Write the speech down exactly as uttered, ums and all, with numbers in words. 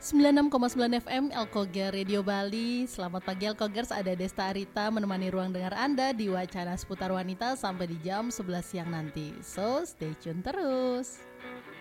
sembilan puluh enam koma sembilan F M Elkoger Radio Bali. Selamat pagi Elkogers, ada Desta Arita menemani ruang dengar Anda di wacana seputar wanita sampai di jam sebelas siang nanti. So, stay tune terus.